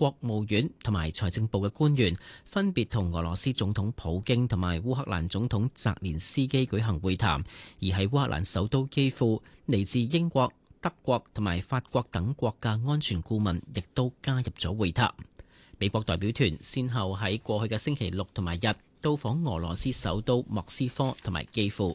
國務院同埋財政部嘅官員分別同俄羅斯總統普京同埋烏克蘭總統澤連斯基舉行會談，而喺烏克蘭首都基輔，嚟自英國、德國同埋法國等國嘅安全顧問亦都加入咗會談。美國代表團先後喺過去嘅星期六同埋日到訪俄羅斯首都莫斯科同埋基輔。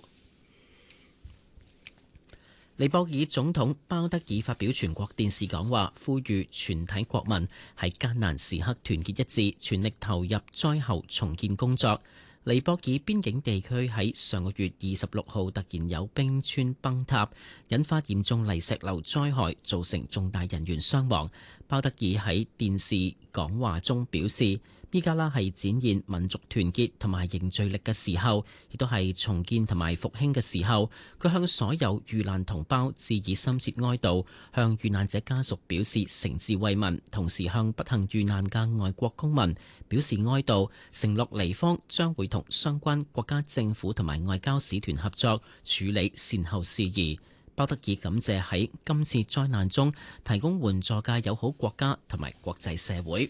尼泊爾總統鮑德爾發表全國電視講話，呼籲全體國民喺艱難時刻團結一致，全力投入災後重建工作。尼泊爾邊境地區喺上個月26號突然有冰川崩塌，引發嚴重泥石流災害，造成重大人員傷亡。鮑德爾喺電視講話中表示，依家啦係展現民族團結同埋凝聚力嘅時候，亦都係重建同埋復興嘅時候。佢向所有遇難同胞致以深切哀悼，向遇難者家屬表示誠摯慰問，同時向不幸遇難嘅外國公民表示哀悼，承諾尼方將會同相關國家政府同埋外交使團合作處理善後事宜。鮑德爾感謝喺今次災難中提供援助嘅友好國家同埋國際社會。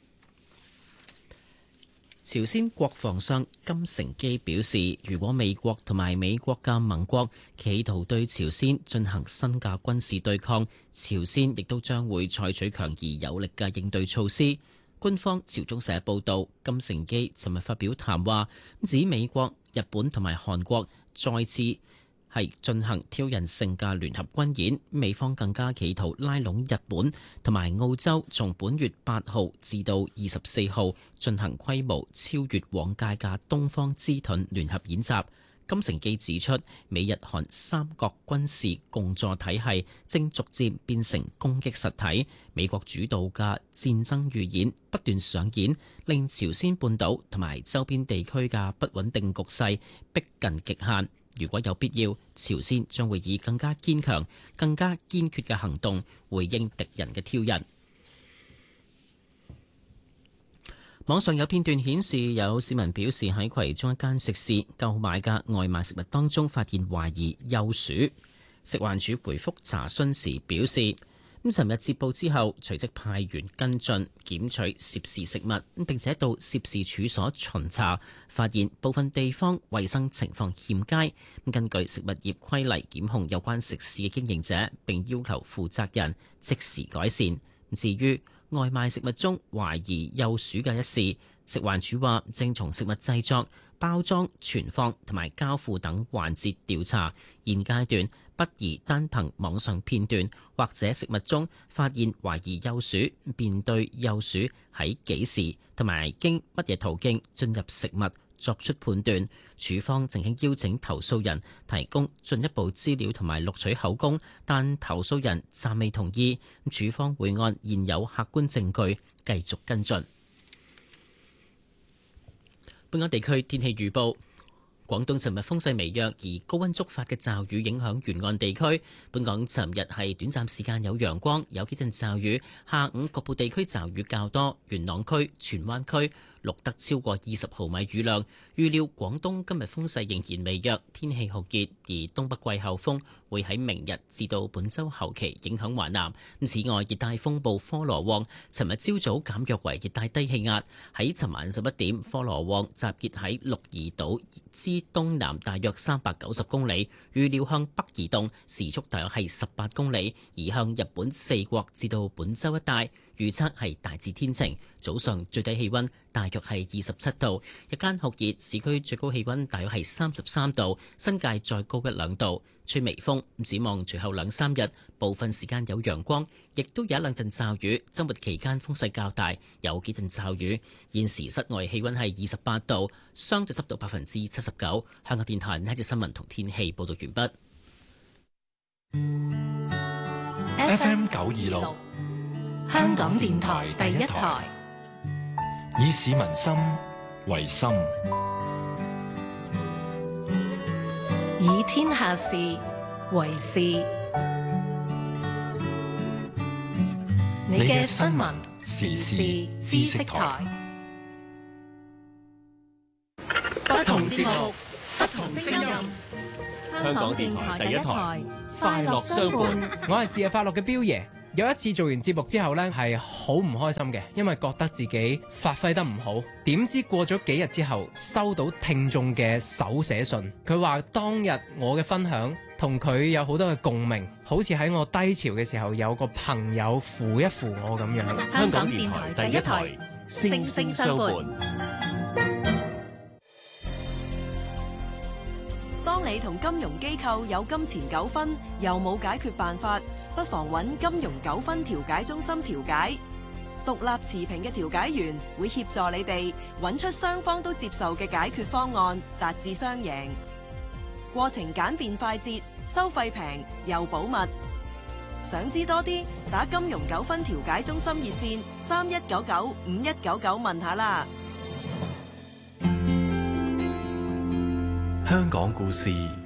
朝鮮國防相金成基表示，如果美國同埋美國嘅盟國企圖對朝鮮進行新嘅軍事對抗，朝鮮亦都將會採取強而有力嘅應對措施。官方朝中社報導，金成基尋日發表談話，指美國、日本同埋韓國再次係進行挑釁性嘅聯合軍演，美方更加企圖拉攏日本同埋澳洲，從本月8號至到24號進行規模超越往屆嘅東方之盾聯合演習。金成基指出，美日韓三國軍事共助體系正逐漸變成攻擊實體，美國主導嘅戰爭預演不斷上演，令朝鮮半島同埋周邊地區嘅不穩定局勢逼近極限。如果有必要，朝鮮將會以更加堅強、更加堅決嘅行動回應敵人嘅挑釁。網上有片段顯示，有市民表示喺葵涌一間食肆購買嘅外賣食物當中發現懷疑幼鼠。食環署回覆查詢時表示，尋日接報之後，隨即派員跟進檢取涉事食物，並且到涉事處所巡查，發現部分地方衛生情況欠佳。根據食物業規例檢控有關食肆嘅經營者，並要求負責人即時改善。至於外賣食物中懷疑幼鼠嘅一事，食環署話正從食物製作、包裝、存放同埋交付等環節調查，現階段不宜單憑網上片段或者食物中發現懷疑幼鼠，便對幼鼠喺幾時同埋經乜嘢途徑進入食物作出判斷。署方正係邀請投訴人提供進一步資料同埋錄取口供，但投訴人暫未同意。署方會按現有客觀證據繼續跟進。本港地區天氣預報。廣東尋日風勢微弱，而高溫觸發嘅驟雨影響沿岸地區。本港尋日係短暫時間有陽光，有幾陣驟雨。下午局部地區驟雨較多，元朗區、荃灣區錄得超過20毫米雨量。預料廣東今日風勢仍然微弱，天氣酷熱，而東北季候風會喺明日至到本週後期影響華南。此外，熱帶風暴科羅旺尋日朝早減弱為熱帶低氣壓，喺尋晚11點，科羅旺集結喺鹿兒島之東南大約390公里，預料向北移動，時速大約係18公里，移向日本四國至到本州一帶。預測係大致天晴，早上最低氣溫大約係27度，日間酷熱，市區最高氣溫大約係33度，新界再高1-2度，吹微風。展望隨後2-3日，部分時間有陽光，亦都有一兩陣驟雨。週末期間風勢較大，有幾陣驟雨。現時室外氣溫係28度，相對濕度79%。香港電台呢節新聞同天氣報道完畢。FM 926。香港電台第一台，以市民心為心， 以天下事為事。你嘅新聞時事知識台，不同節目，不同聲音。 香港電台第一台，快樂相伴。 我係視日快樂嘅彪爺。 有一次做完節目之後呢，係好唔開心嘅，因為覺得自己發揮得唔好。點知過咗幾日之後，收到聽眾嘅手寫信，佢話當日我嘅分享同佢有好多嘅共鳴，好似喺我低潮嘅時候有個朋友扶一扶我咁樣。 香港電台第一台，星聲相伴。 當你同金融機構有金錢糾紛，又冇解決辦法，不妨揾金融糾紛調解中心調解。獨立持平嘅調解員會協助你哋揾出雙方都接受嘅解決方案，達至雙贏。過程簡便快捷，收費平又保密。想知多啲，打金融糾紛調解中心熱線31995199問下啦。 香港故事